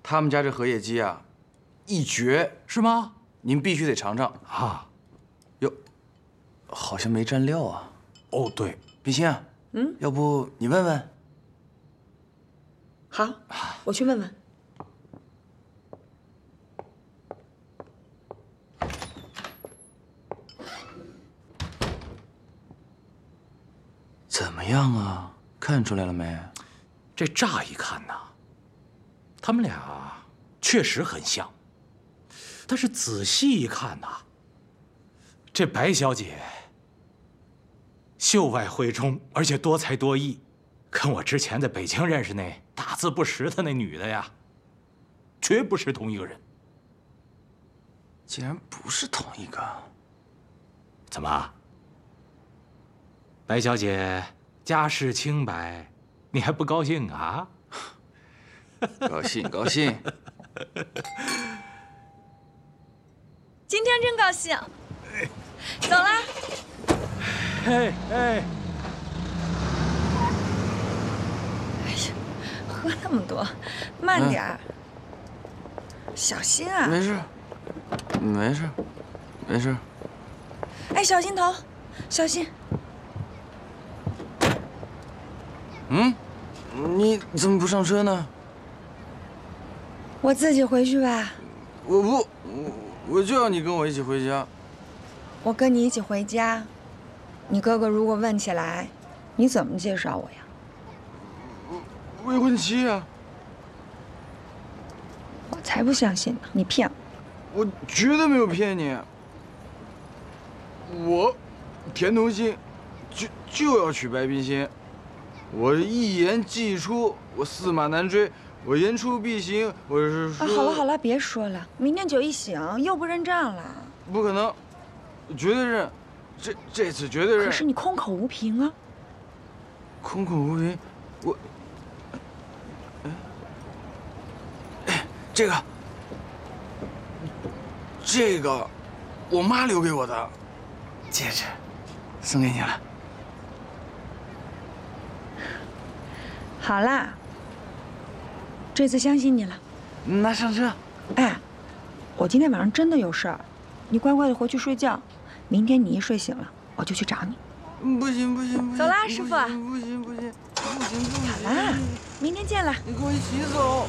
他们家这荷叶鸡啊，一绝， 是吗？ 您必须得尝尝啊。 哟，好像没蘸料啊。 哦，对， 冰心啊，要不你问问？ 好，我去问问。 怎么样啊？看出来了没？ 这乍一看呐，他们俩确实很像，但是仔细一看呐，这白小姐秀外慧中，而且多才多艺，跟我之前在北京认识那大字不识的那女的呀，绝不是同一个人。 竟然不是同一个？ 怎么？白小姐家世清白，你还不高兴啊？ 高兴高兴。 今天真高兴。走啦。 哎哎。 哎呀，喝那么多，慢点儿，小心啊。 没事，没事，没事。 哎，小心头，小心。 你怎么不上车呢？ 我自己回去吧。 我不，我就要你跟我一起回家。 我跟你一起回家，你哥哥如果问起来，你怎么介绍我呀？ 未婚妻啊！ 我才不相信呢，你骗我！我绝对没有骗你。我田同心就要娶白冰心。我一言既出，我驷马难追，我言出必行。我是说…… 好了好了，别说了，明天酒一醒又不认账了。 不可能，绝对认，这次绝对认。 可是你空口无凭啊。 空口无凭，我……哎，这个，我妈留给我的戒指，送给你了。 好啦，这次相信你了。 那上车。 哎，我今天晚上真的有事儿，你乖乖的回去睡觉。明天你一睡醒了，我就去找你。 不行不行不行！ 走啦，师傅。 不行不行不行！ 好啦，明天见了。 你跟我一起走。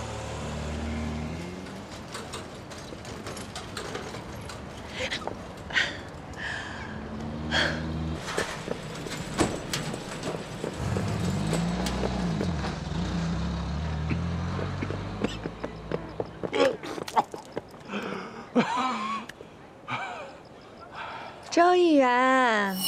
周议员，